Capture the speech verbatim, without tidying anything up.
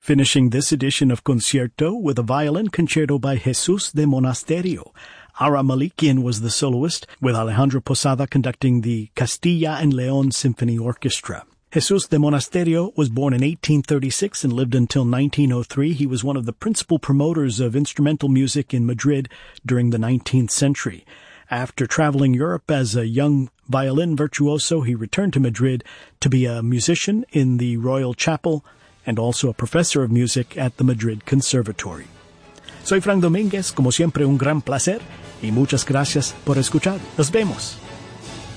Finishing this edition of Concierto with a violin concerto by Jesus de Monasterio. Ara Malikian was the soloist, with Alejandro Posada conducting the Castilla and León Symphony Orchestra. Jesus de Monasterio was born in eighteen thirty-six and lived until nineteen oh three. He was one of the principal promoters of instrumental music in Madrid during the nineteenth century. After traveling Europe as a young violin virtuoso, he returned to Madrid to be a musician in the Royal Chapel and also a professor of music at the Madrid Conservatory. Soy Frank Domínguez, como siempre un gran placer y muchas gracias por escuchar. Nos vemos.